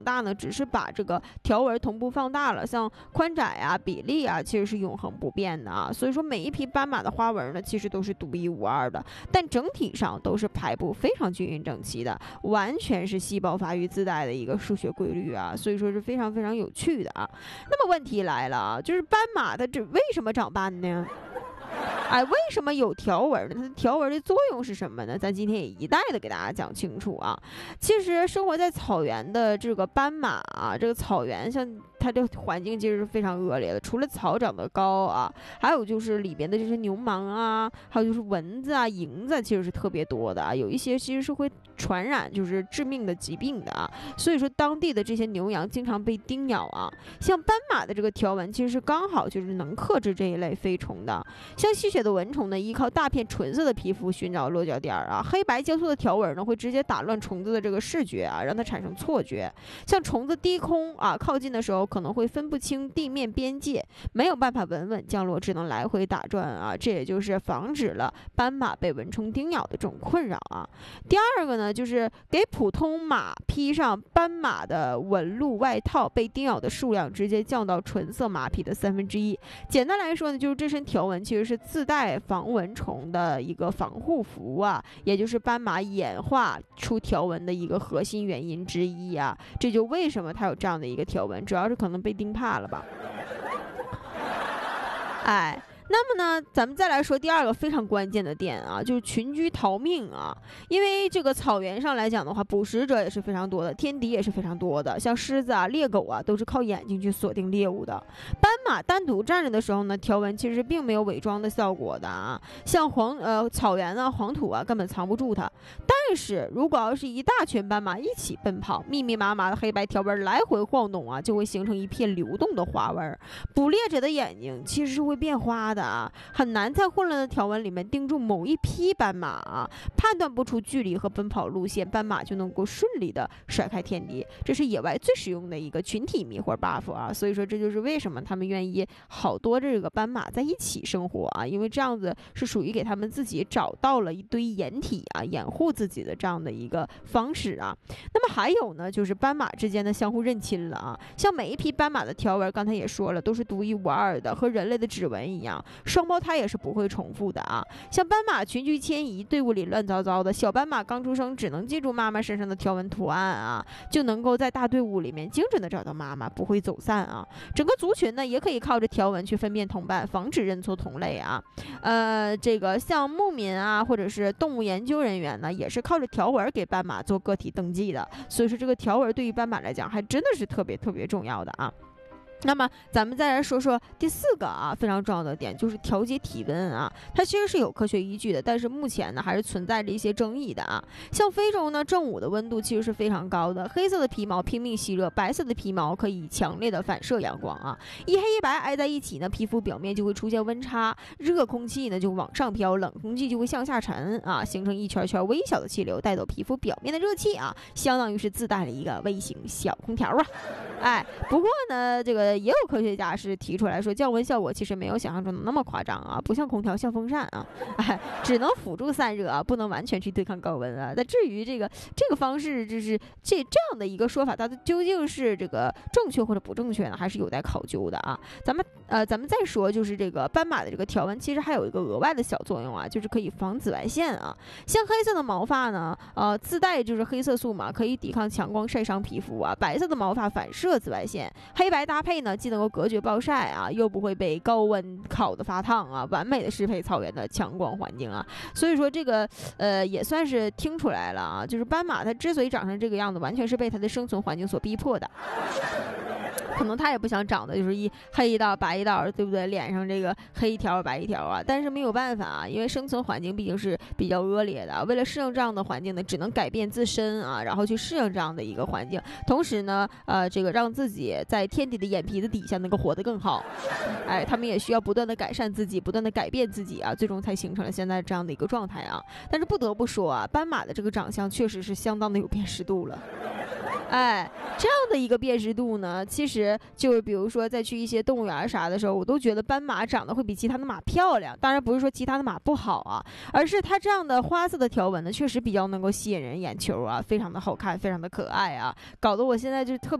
大呢，只是把这个条纹同步放大了，像宽窄啊、比例啊，其实是永恒不变的啊。所以说每一匹斑马的花纹呢，其实都是独一无二的，但整体上都是排布非常均匀整齐的，完全是细胞发育自带的一个数学规律啊。所以说是非常非常有趣的啊。那么问题来了啊，就是斑马它为什么长斑呢？哎，为什么有条纹呢？它的条纹的作用是什么呢？咱今天也一概的给大家讲清楚啊。其实生活在草原的这个斑马啊，这个草原像它的环境其实是非常恶劣的，除了草长得高啊，还有就是里边的这些牛虻啊，还有就是蚊子啊、蝇子，其实是特别多的啊。有一些其实是会传染就是致命的疾病的啊。所以说当地的这些牛羊经常被叮咬啊。像斑马的这个条纹其实是刚好就是能克制这一类飞虫的。像吸血的蚊虫呢，依靠大片纯色的皮肤寻找落脚点啊，黑白交错的条纹呢会直接打乱虫子的这个视觉啊，让它产生错觉。像虫子低空啊靠近的时候，可能会分不清地面边界，没有办法稳稳降落，只能来回打转啊，这也就是防止了斑马被蚊虫叮咬的这种困扰啊。第二个呢，就是给普通马披上斑马的纹路外套，被叮咬的数量直接降到纯色马匹的1/3。简单来说呢，就是这身条纹其实是自带防蚊虫的一个防护服啊，也就是斑马演化出条纹的一个核心原因之一啊。这就为什么它有这样的一个条纹，主要是可能被叮怕了吧。哎。那么呢，咱们再来说第二个非常关键的点啊，就是群居逃命啊。因为这个草原上来讲的话，捕食者也是非常多的，天敌也是非常多的，像狮子啊、猎狗啊，都是靠眼睛去锁定猎物的。斑马单独站着的时候呢，条纹其实并没有伪装的效果的啊。像草原啊、黄土啊，根本藏不住它。但是如果要是一大群斑马一起奔跑，密密麻麻的黑白条纹来回晃动啊，就会形成一片流动的花纹。捕猎者的眼睛其实是会变花的。很难在混乱的条纹里面盯住某一匹斑马啊，判断不出距离和奔跑路线，斑马就能够顺利的甩开天敌。这是野外最实用的一个群体迷惑 buff 啊，所以说这就是为什么他们愿意好多这个斑马在一起生活啊，因为这样子是属于给他们自己找到了一堆掩体啊，掩护自己的这样的一个方式啊。那么还有呢，就是斑马之间的相互认亲了啊，像每一匹斑马的条纹，刚才也说了，都是独一无二的，和人类的指纹一样。双胞胎也是不会重复的啊。像斑马群居迁移，队伍里乱糟糟的，小斑马刚出生只能记住妈妈身上的条纹图案啊，就能够在大队伍里面精准的找到妈妈，不会走散啊。整个族群呢，也可以靠着条纹去分辨同伴，防止认错同类啊。这个像牧民啊，或者是动物研究人员呢，也是靠着条纹给斑马做个体登记的。所以说，这个条纹对于斑马来讲，还真的是特别特别重要的啊。那么咱们再来说说第4个啊，非常重要的点就是调节体温啊，它其实是有科学依据的，但是目前呢还是存在着一些争议的啊。像非洲呢，正午的温度其实是非常高的，黑色的皮毛拼命吸热，白色的皮毛可以强烈的反射阳光啊，一黑一白挨在一起呢，皮肤表面就会出现温差，热空气呢就往上飘，冷空气就会向下沉啊，形成一圈圈微小的气流，带走皮肤表面的热气啊，相当于是自带了一个微型小空调啊。哎，不过呢，这个也有科学家是提出来说，降温效果其实没有想象中的那么夸张啊，不像空调像风扇啊，哎，只能辅助散热啊，不能完全去对抗高温啊。那至于这个方式，就是这样的一个说法，它究竟是这个正确或者不正确呢，还是有待考究的啊。咱们再说，就是这个斑马的这个条纹，其实还有一个额外的小作用啊，就是可以防紫外线啊。像黑色的毛发呢，自带就是黑色素嘛，可以抵抗强光晒伤皮肤啊。白色的毛发反射紫外线，黑白搭配呢，既能够隔绝暴晒啊，又不会被高温烤得发烫啊，完美的适配草原的强光环境啊。所以说这个也算是听出来了啊，就是斑马它之所以长成这个样子，完全是被它的生存环境所逼迫的。可能他也不想长得就是一黑一道白一道，对不对？脸上这个黑一条白一条啊，但是没有办法啊，因为生存环境毕竟是比较恶劣的，为了适应这样的环境呢，只能改变自身啊，然后去适应这样的一个环境，同时呢，这个让自己在天敌的眼皮子底下能够活得更好。哎，他们也需要不断的改善自己，不断的改变自己啊，最终才形成了现在这样的一个状态啊。但是不得不说啊，斑马的这个长相确实是相当的有辨识度了。 哎，这样的一个辨识度呢，其实就比如说再去一些动物园啥的时候，我都觉得斑马长得会比其他的马漂亮。当然不是说其他的马不好啊，而是它这样的花色的条纹呢，确实比较能够吸引人眼球啊，非常的好看，非常的可爱啊，搞得我现在就特别